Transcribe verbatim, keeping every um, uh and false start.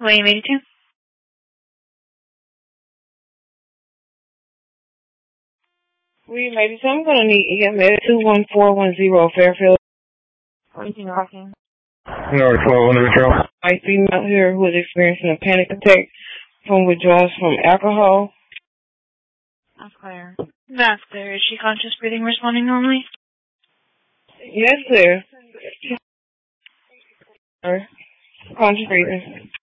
William eighty-two. William eighty-two, I'm going to need E M S two one four one zero Fairfield. What is he talking? North twelve hundred Metro. A female here who is experiencing a panic attack from withdrawals from alcohol. That's clear. That's clear. Is she conscious breathing, responding normally? Yes, sir. Conscious breathing.